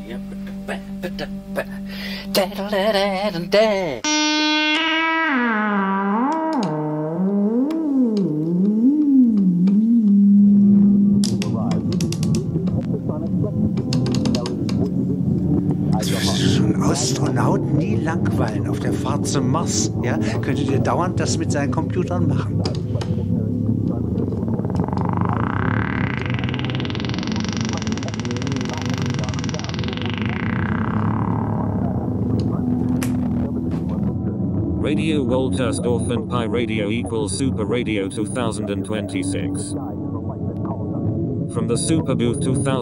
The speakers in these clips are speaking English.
Ein Astronauten nie langweilen auf der Fahrt zum Mars. Ja? Könntet ihr dauernd das mit seinen Computern machen. Radio Woltersdorf and Pi Radio equals Super Radio 2026. From the Super Booth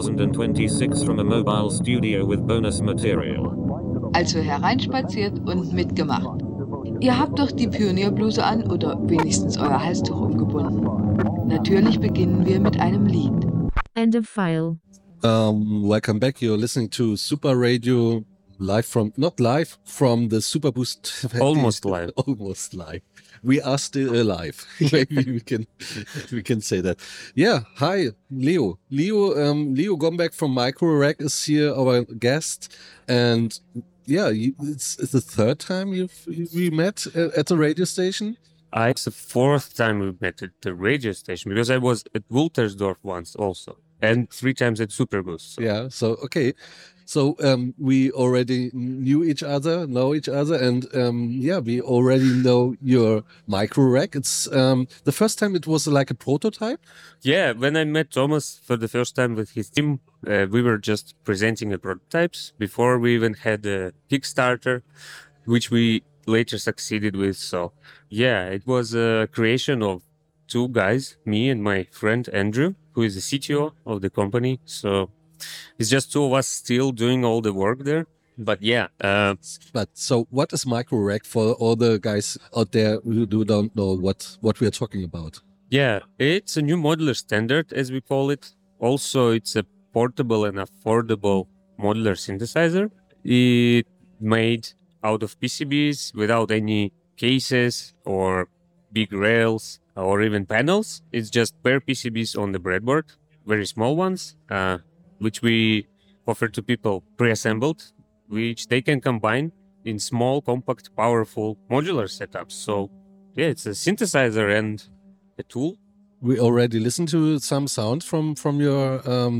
2026 from a mobile studio with bonus material. Also hereinspaziert und mitgemacht. Ihr habt doch die Pionierbluse an oder wenigstens euer Halstuch umgebunden. Natürlich beginnen wir mit einem Lied. End of file. Welcome back. You're listening to Super Radio not live from the Super Boost. Almost live. Almost live. We are still alive. Maybe we can say that. Yeah. Hi, Leo. Leo Gombeck from Microrack is here, our guest, and yeah, it's the third time we met at the radio station. It's the fourth time we met at the radio station because I was at Woltersdorf once also, and 3 times at Superbus. So. Yeah. So okay. So we already know each other, and we already know your Microrack. It's the first time it was like a prototype. Yeah, when I met Thomas for the first time with his team, we were just presenting the prototypes before we even had a Kickstarter, which we later succeeded with. So yeah, it was a creation of 2 guys, me and my friend Andrew, who is the CTO of the company. So it's just 2 of us still doing all the work there. But yeah. But so what is Microrack for all the guys out there who don't know what we are talking about? Yeah, it's a new modular standard, as we call it. Also, it's a portable and affordable modular synthesizer. It made out of PCBs without any cases or big rails or even panels. It's just bare PCBs on the breadboard, very small ones, which we offer to people pre-assembled, which they can combine in small, compact, powerful modular setups. So yeah, it's a synthesizer and a tool. We already listened to some sound from your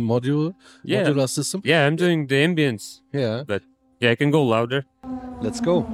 modular system. Yeah, I'm doing the ambience. Yeah. But yeah, I can go louder. Let's go.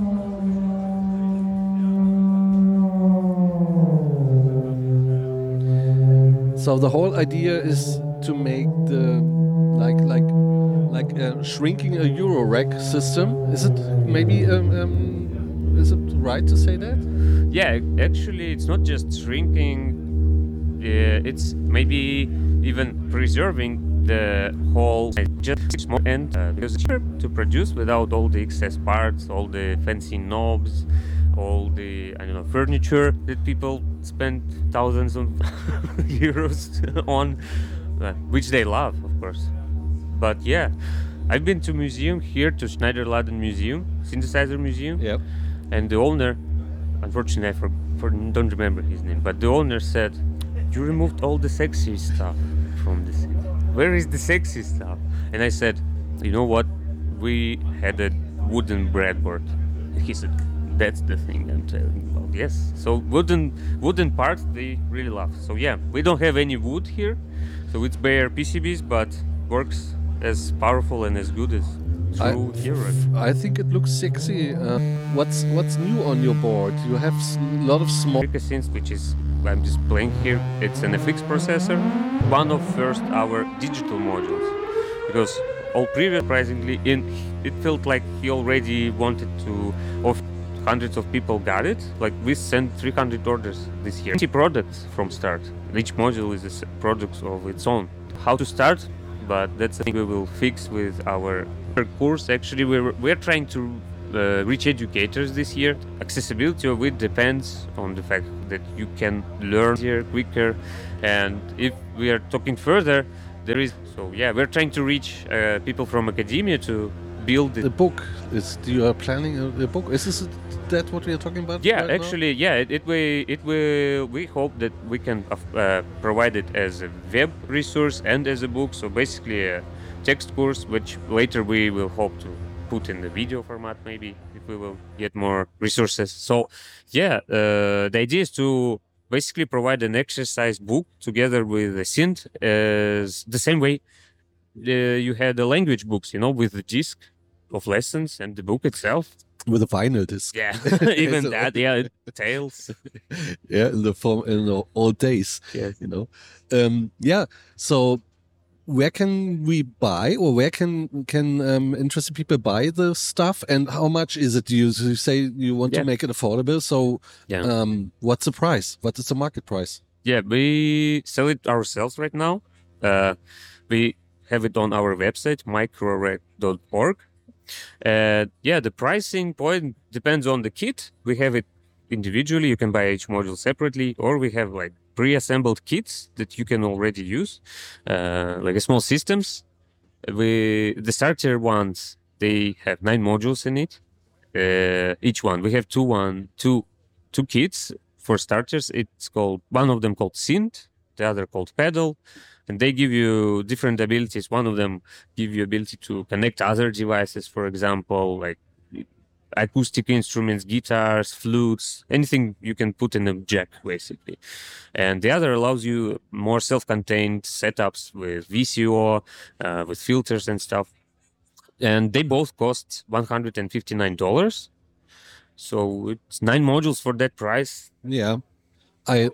So the whole idea is to make the like shrinking a Eurorack system. Is it maybe is it right to say that? Yeah, actually, it's not just shrinking. It's maybe even preserving the whole just small end because it's cheaper to produce without all the excess parts, all the fancy knobs, all the furniture that people spend thousands of euros on, which they love, of course. But yeah, I've been to museum here, to Schneiderladen Museum, Synthesizer Museum. Yep. And the owner, unfortunately I don't remember his name, but the owner said, "You removed all the sexy stuff from the city. Where is the sexy stuff?" And I said, "You know what? We had a wooden breadboard." And he said, "That's the thing I'm telling you about." Yes. So wooden parts they really love. So yeah, we don't have any wood here, so it's bare PCBs, but works as powerful and as good as true Eurorack. I think it looks sexy. What's new on your board? You have a lot of small Synth, which is I'm displaying here. It's an FX processor, one of first our digital modules, because all previous, surprisingly, it felt like he already wanted to offer. Hundreds of people got it. Like we sent 300 orders this year. 20 products from start. Each module is a product of its own. How to start? But that's something we will fix with our course. Actually, we're trying to reach educators this year. Accessibility of it depends on the fact that you can learn easier, quicker, and if we are talking further, there is. So yeah, we're trying to reach people from academia to build it. The book you are planning a book. Is that what we are talking about? Yeah, right actually, we hope that we can provide it as a web resource and as a book. So basically a text course, which later we will hope to put in the video format, maybe if we will get more resources. So the idea is to basically provide an exercise book together with a synth, as the same way you had the language books, with the disc of lessons and the book itself. With a vinyl disc. Yeah, even So- that. Yeah, Tales. Yeah, in the old days. Yes. So where can we buy, or where can interested people buy the stuff, and how much is it? You say you want to Yeah. make it affordable, so Yeah. what's the price? What is the market price? Yeah, we sell it ourselves right now. We have it on our website, microrec.org. The pricing point depends on the kit. We have it individually. You can buy each module separately, or we have like pre-assembled kits that you can already use, like a small systems. The starter ones, they have 9 modules in it. Each one, we have two kits for starters. It's called, one of them called Synth, the other called Pedal, and they give you different abilities. One of them give you ability to connect other devices, for example, like acoustic instruments, guitars, flutes, anything you can put in a jack, basically. And the other allows you more self-contained setups with VCO, with filters and stuff. And they both cost $159. So it's 9 modules for that price. I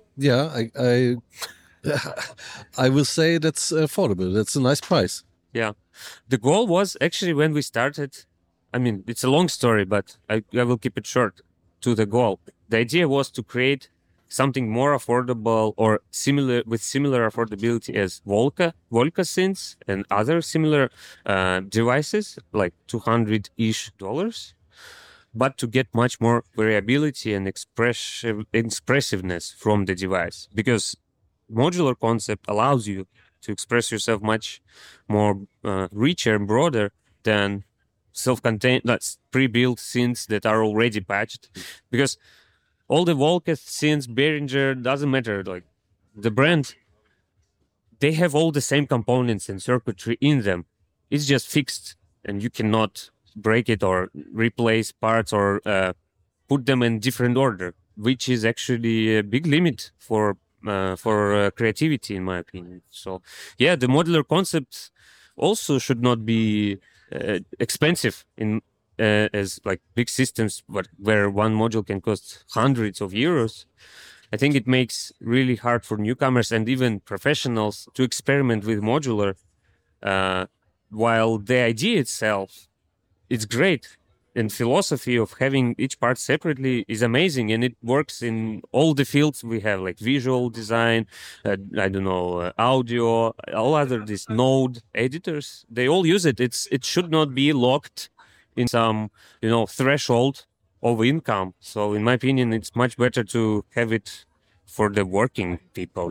I will say that's affordable. That's a nice price. Yeah. The goal was actually, when we started, I mean, it's a long story, but I will keep it short to the goal. The idea was to create something more affordable or similar affordability as Volca synths and other similar devices, like $200-ish, but to get much more variability and expressiveness from the device, because modular concept allows you to express yourself much more richer and broader than self-contained, that's pre-built synths that are already patched. Because all the Volca synths, Behringer, doesn't matter, like the brand, they have all the same components and circuitry in them. It's just fixed, and you cannot break it or replace parts or put them in different order, which is actually a big limit for creativity, in my opinion. So the modular concept also should not be expensive in as like big systems, but where one module can cost hundreds of euros. I think it makes really hard for newcomers and even professionals to experiment with modular, while the idea itself, it's great. And philosophy of having each part separately is amazing, and it works in all the fields we have, like visual design, audio, all other these node editors. They all use it. It should not be locked in some threshold of income. So in my opinion, it's much better to have it for the working people.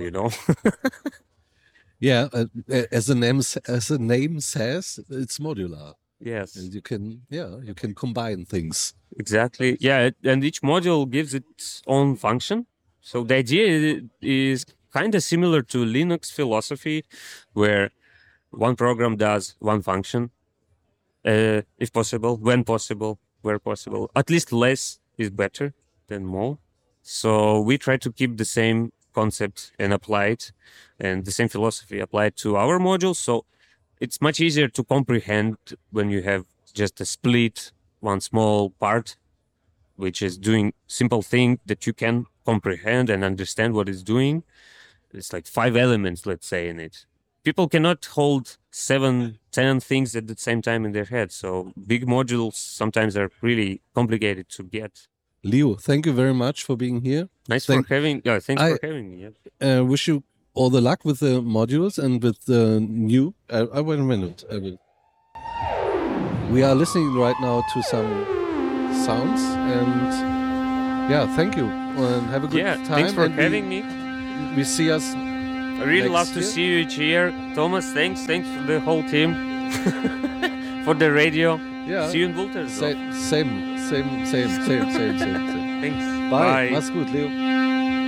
Yeah, as the name says, it's modular. Yes. And you can combine things. Exactly. Yeah, and each module gives its own function. So the idea is kind of similar to Linux philosophy, where one program does one function, if possible, when possible, where possible. At least less is better than more. So we try to keep the same concept and apply it, and the same philosophy applied to our modules. So it's much easier to comprehend when you have just a split, one small part, which is doing simple thing that you can comprehend and understand what it's doing. It's like 5 elements, let's say, in it. People cannot hold 7, 10 things at the same time in their head. So big modules sometimes are really complicated to get. Leo, thank you very much for being here. Thanks for having me. Yeah. Wish you all the luck with the modules and with the new. Wait a minute. We are listening right now to some sounds, and thank you and have a good time. Thanks for having me. We see us. I really love to see you each year, Thomas. Thanks for the whole team for the radio. Ja. See you in Woltersdorf. Same. Thanks. Bye. Mach's gut, Leo.